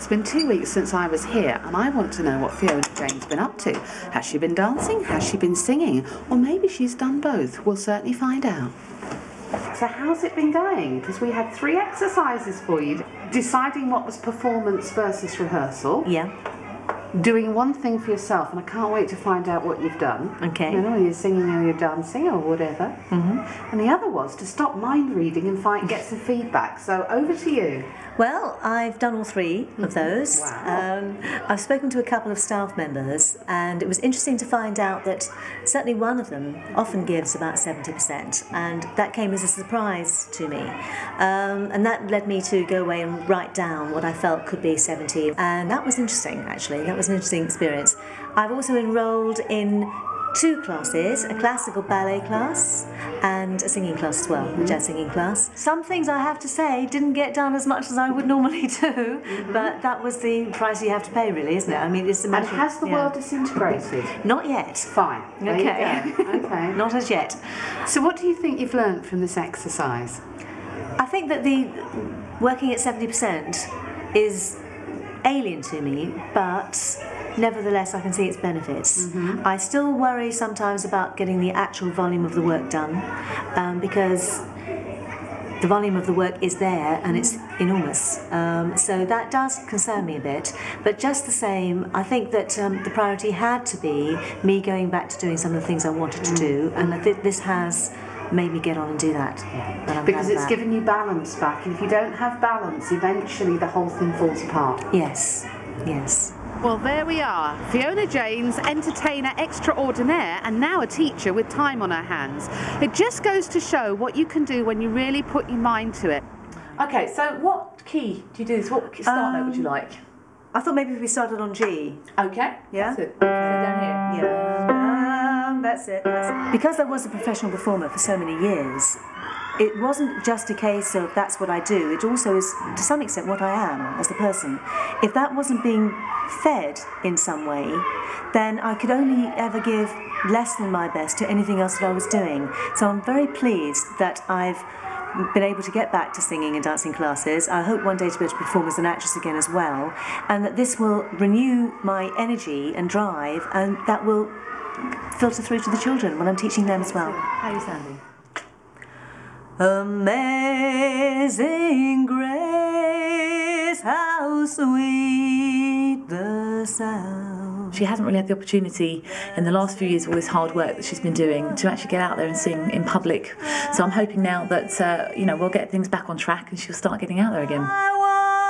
It's been 2 weeks since I was here, and I want to know what Fiona Jane's been up to. Has she been dancing? Has she been singing? Or maybe she's done both. We'll certainly find out. So how's it been going? Because we had 3 exercises for you. Deciding what was performance versus rehearsal. Yeah. Doing one thing for yourself, and I can't wait to find out what you've done. Okay. You know, whether you're singing or you're dancing or whatever. And the other was to stop mind reading and get some feedback. So over to you. Well, I've done all 3 of those. Wow. I've spoken to a couple of staff members, and it was interesting to find out that certainly one of them often gives about 70%, and that came as a surprise to me. And that led me to go away and write down what I felt could be 70, and that was interesting, actually. That was an interesting experience. I've also enrolled in 2 classes, a classical ballet class and a singing class as well, a jazz singing class. Some things, I have to say, didn't get done as much as I would normally do, but that was the price you have to pay, really, isn't it? I mean, it's a matter. And has the world disintegrated? Not yet. Fine. There Okay. you go. Okay. Not as yet. So what do you think you've learnt from this exercise? I think that the working at 70% is alien to me, but nevertheless I can see its benefits. I still worry sometimes about getting the actual volume of the work done, because the volume of the work is there and it's enormous. So that does concern me a bit, but just the same, I think that the priority had to be me going back to doing some of the things I wanted to do, and I think this has made me get on and do that. Because it's given you balance back, and if you don't have balance, eventually the whole thing falls apart. Yes, yes. Well, there we are. Fiona Janes, entertainer extraordinaire, and now a teacher with time on her hands. It just goes to show what you can do when you really put your mind to it. Okay, so what key do you do this? What start note would you like? I thought maybe if we started on G. Okay. Yeah? That's it. So down here. Yeah. That's it. Because I was a professional performer for so many years, it wasn't just a case of that's what I do. It also is, to some extent, what I am as a person. If that wasn't being fed in some way, then I could only ever give less than my best to anything else that I was doing. So I'm very pleased that I've been able to get back to singing and dancing classes. I hope one day to be able to perform as an actress again as well, and that this will renew my energy and drive, and that will filter through to the children when I'm teaching them as well. How are you sounding? Amazing grace, how sweet the sound. She hasn't really had the opportunity in the last few years of all this hard work that she's been doing to actually get out there and sing in public. So I'm hoping now that we'll get things back on track and she'll start getting out there again.